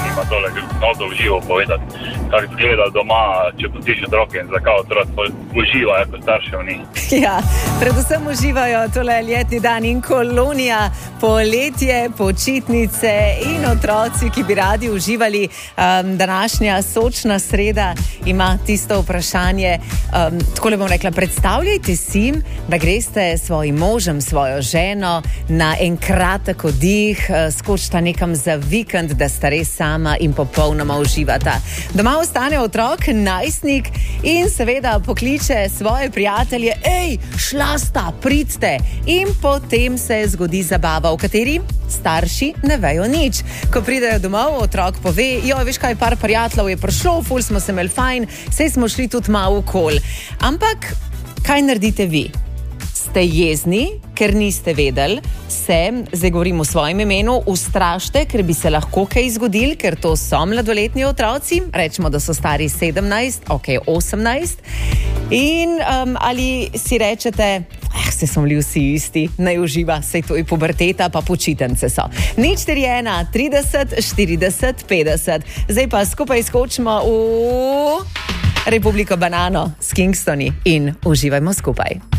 zanima tole, ker smo to uživo povedati, kar gledali doma, če pustiš otroke in zakaj otroci uživajo, ko staršev ni. Ja, predvsem uživajo tole letni dan in kolonija, poletje, počitnice in otroci, ki bi radi uživali. Današnja sočna sreda ima tisto vprašanje, takole bom rekla, predstavljajte si, da greste s svojim možem, svojo ženo na en kratek oddih, skočita nekam za vikend, da sta res sama in popolnoma uživata. Doma ostane otrok, najstnik in seveda pokliče svoje prijatelje, ej, šla sta, pridite. In potem se zgodi zabava, v kateri starši ne vejo nič. Ko pridejo domov, otrok pove, veš kaj, par prijateljev je prišlo, ful smo se imeli fajn, saj smo šli tudi malo okol. Ampak, kaj naredite vi? Ste jezni, ker niste vedeli, zdaj govorim v svojem imenu, ustrašte, ker bi se lahko kaj zgodil, ker to so mladoletni otroci, rečemo, da so stari 17, 18. In ali si rečete, se smo bili vsi isti, naj uživa, saj to je puberteta, pa počitnice so. 041 30 40 50. Zdaj pa skupaj skočimo v Republiko Banano s Kingstoni in uživajmo skupaj.